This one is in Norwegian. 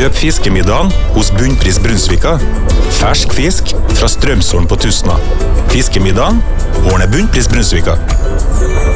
Kjøp fiskemiddagen hos Bunnpris Brunsvika. Fersk fisk fra Strømsholm på Tustna. Fiskemiddagen ordner Bunnpris Brunsvika.